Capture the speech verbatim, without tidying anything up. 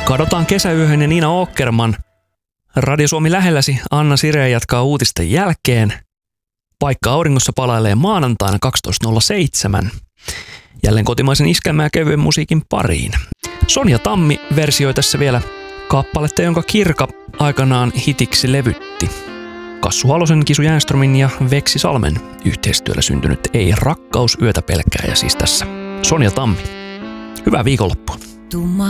Kadotaan kesäyöhön ja Niina Åkerman. Radio Suomi lähelläsi. Anna Sireen jatkaa uutisten jälkeen. Paikka auringossa palailee maanantaina kaksitoista nolla seitsemän. Jälleen kotimaisen iskelmän ja kevyen musiikin pariin. Sonja Tammi versioi tässä vielä kappaletta, jonka Kirka aikanaan hitiksi levytti. Kassu Halosen, Kisu Jäänstromin ja Veksi Salmen yhteistyöllä syntynyt Ei rakkaus yötä pelkää, ja siis tässä Sonja Tammi. Hyvää viikonloppua.